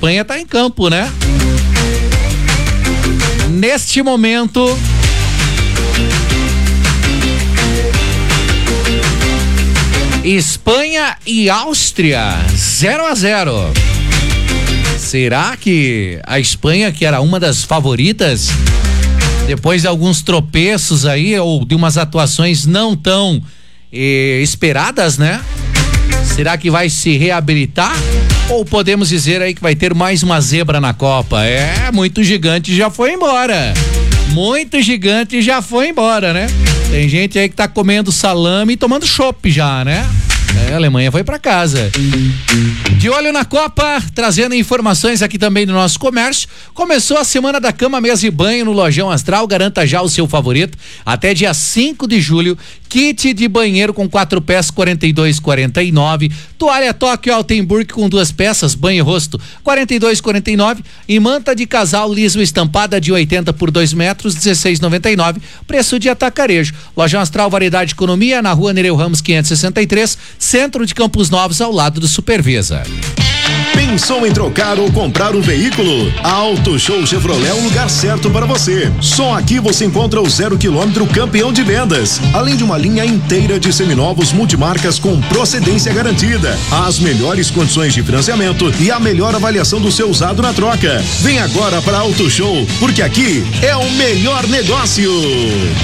Espanha tá em campo, né? Neste momento, Espanha e Áustria, 0-0. Será que a Espanha, que era uma das favoritas, depois de alguns tropeços aí, ou de umas atuações não tão esperadas, né? Será que vai se reabilitar? Ou podemos dizer aí que vai ter mais uma zebra na Copa? Muito gigante já foi embora. Muito gigante já foi embora, né? Tem gente aí que tá comendo salame e tomando chopp já, né? A Alemanha foi pra casa. De olho na Copa, trazendo informações aqui também do nosso comércio. Começou a semana da cama, mesa e banho no Lojão Astral. Garanta já o seu favorito. Até dia 5 de julho. Kit de banheiro com 4 peças, 42,49. Toalha Tóquio Altenburg com 2 peças, banho e rosto, 42,49. E manta de casal liso estampada de 80 por 2 metros, 16,99. Preço de atacarejo. Lojão Astral, variedade economia, na rua Nereu Ramos 563, centro de Campos Novos, ao lado do Supervisa. Pensou em trocar ou comprar um veículo? A Auto Show Chevrolet é o lugar certo para você. Só aqui você encontra o 0 km campeão de vendas, além de uma linha inteira de seminovos multimarcas com procedência garantida, as melhores condições de financiamento e a melhor avaliação do seu usado na troca. Vem agora para a Auto Show, porque aqui é o melhor negócio.